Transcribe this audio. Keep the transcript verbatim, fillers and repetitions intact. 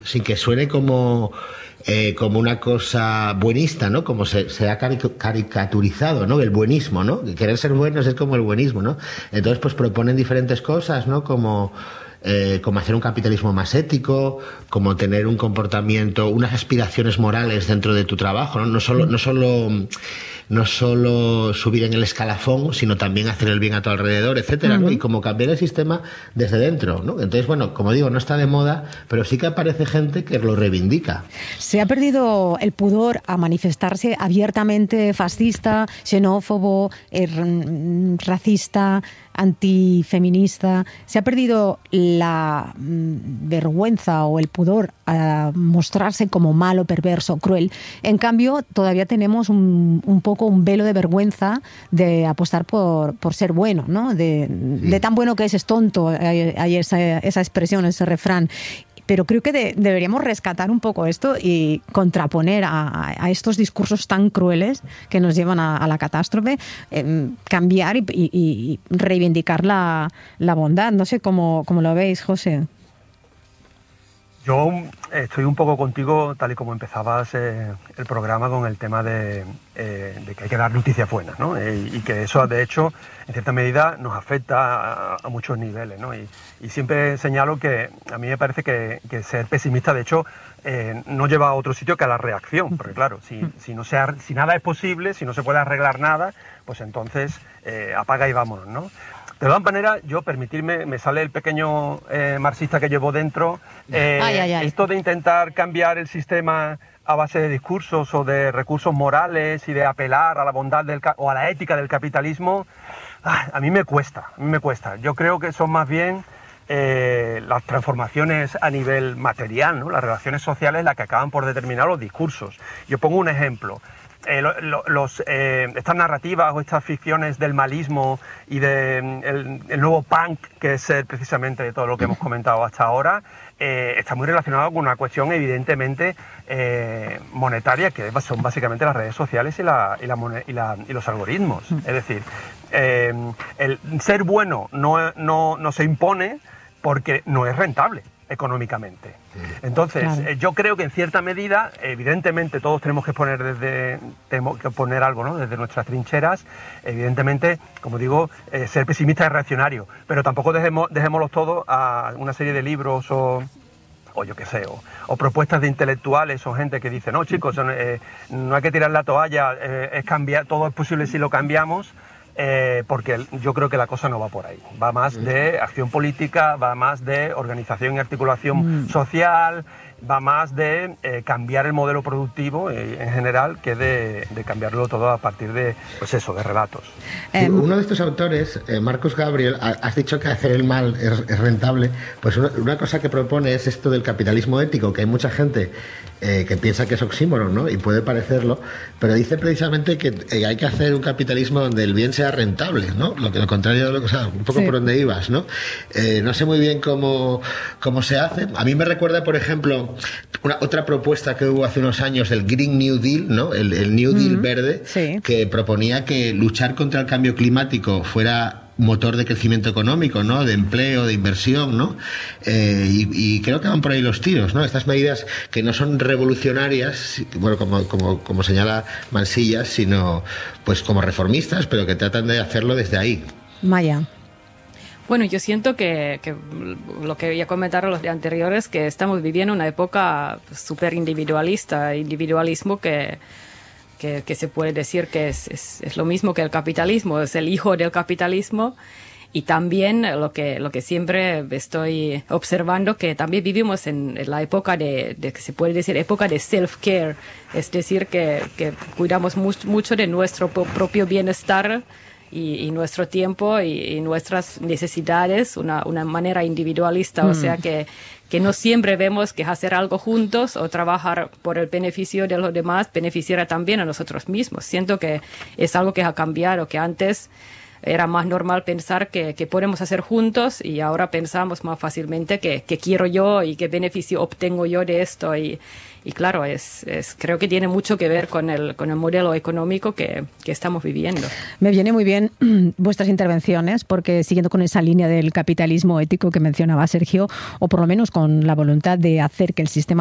sin que suene como, eh, como una cosa buenista, ¿no? Como se, se ha caric- caricaturizado, ¿no? El buenismo, ¿no? Querer ser buenos es como el buenismo, ¿no? Entonces, pues proponen diferentes cosas, ¿no? Como, eh, como hacer un capitalismo más ético, como tener un comportamiento, unas aspiraciones morales dentro de tu trabajo, ¿no? No solo, no solo, no solo subir en el escalafón, sino también hacer el bien a tu alrededor, etcétera, ¿no? Ujú. Y como cambiar el sistema desde dentro, ¿no? Entonces, bueno, como digo, no está de moda, pero sí que aparece gente que lo reivindica. Se ha perdido el pudor a manifestarse abiertamente fascista, xenófobo, eh, r- racista, antifeminista. Se ha perdido la mm, vergüenza o el pudor a mostrarse como malo, perverso, cruel. En cambio, todavía tenemos un, un poco un velo de vergüenza de apostar por, por ser bueno, ¿no? De, de tan bueno que es, es tonto. Hay, hay esa, esa expresión, ese refrán. Pero creo que de, deberíamos rescatar un poco esto y contraponer a, a estos discursos tan crueles que nos llevan a, a la catástrofe, eh, cambiar y, y, y reivindicar la, la bondad. No sé cómo, cómo lo veis, José. Yo estoy un poco contigo, tal y como empezabas eh, el programa, con el tema de, eh, de que hay que dar noticias buenas, ¿no? Eh, y que eso, de hecho, en cierta medida nos afecta a, a muchos niveles, ¿no? Y, y siempre señalo que a mí me parece que, que ser pesimista, de hecho, eh, no lleva a otro sitio que a la reacción, porque claro, si, si, no se, si nada es posible, si no se puede arreglar nada, pues entonces eh, apaga y vámonos, ¿no? De todas maneras, yo, permitirme, me sale el pequeño eh, marxista que llevo dentro, eh, Ay, ay, ay. esto de intentar cambiar el sistema a base de discursos o de recursos morales y de apelar a la bondad del ca- o a la ética del capitalismo, ah, a mí me cuesta, a mí me cuesta. Yo creo que son más bien eh, las transformaciones a nivel material, ¿no? Las relaciones sociales las que acaban por determinar los discursos. Yo pongo un ejemplo. Eh, lo, lo, los, eh, estas narrativas o estas ficciones del malismo y del de, el, el nuevo punk, que es eh, precisamente de todo lo que hemos comentado hasta ahora, eh, está muy relacionado con una cuestión evidentemente eh, monetaria, que son básicamente las redes sociales y, la, y, la, y, la, y los algoritmos. Es decir, eh, el ser bueno no, no, no se impone porque no es rentable económicamente. Entonces, Claro. eh, yo creo que en cierta medida, evidentemente todos tenemos que poner desde tenemos que poner algo, ¿no? Desde nuestras trincheras, evidentemente, como digo, eh, ser pesimista es reaccionario, pero tampoco dejemos, dejémoslos todos a una serie de libros o o yo qué sé, o, o propuestas de intelectuales o gente que dice, no chicos, eh, no hay que tirar la toalla, eh, es cambiar, todo es posible si lo cambiamos. Eh, porque yo creo que la cosa no va por ahí, va más de acción política, va más de organización y articulación Mm. social, va más de eh, cambiar el modelo productivo eh, en general, que de, de cambiarlo todo a partir de, pues eso, de relatos. Sí, Eh, uno de estos autores, eh, Marcus Gabriel, ha- has dicho que hacer el mal es, es rentable. Pues una, una cosa que propone es esto del capitalismo ético, que hay mucha gente eh, que piensa que es oxímoron, ¿no? Y puede parecerlo, pero dice precisamente que eh, hay que hacer un capitalismo donde el bien sea rentable, ¿no? Lo que lo contrario de lo que, o sea, un poco Sí. por donde ibas, ¿no? Eh, no sé muy bien cómo, cómo se hace. A mí me recuerda, por ejemplo, una otra propuesta que hubo hace unos años, el Green New Deal, ¿no? El, el New Deal Mm, verde, sí. que proponía que luchar contra el cambio climático fuera motor de crecimiento económico, ¿no? De empleo, de inversión, ¿no? Eh, y, y creo que van por ahí los tiros, ¿no? Estas medidas que no son revolucionarias, bueno, como, como, como señala Mansillas, sino pues como reformistas, pero que tratan de hacerlo desde ahí. Maya. Bueno, yo siento que, que lo que ya comentaron los de anteriores, que estamos viviendo una época súper individualista, individualismo que, que, que se puede decir que es, es, es lo mismo que el capitalismo, es el hijo del capitalismo. Y también lo que, lo que siempre estoy observando, que también vivimos en, en la época de, de, que se puede decir, época de self-care, es decir, que, que cuidamos mucho, mucho de nuestro propio bienestar y, y nuestro tiempo y, y nuestras necesidades, una, una manera individualista, mm. o sea que, que no siempre vemos que hacer algo juntos o trabajar por el beneficio de los demás beneficiará también a nosotros mismos. Siento que es algo que ha cambiado, que antes era más normal pensar que, que podemos hacer juntos y ahora pensamos más fácilmente que, que quiero yo y qué beneficio obtengo yo de esto. Y, y claro, es, es, creo que tiene mucho que ver con el, con el modelo económico que, que estamos viviendo. Me viene muy bien vuestras intervenciones porque siguiendo con esa línea del capitalismo ético que mencionaba Sergio, o por lo menos con la voluntad de hacer que el sistema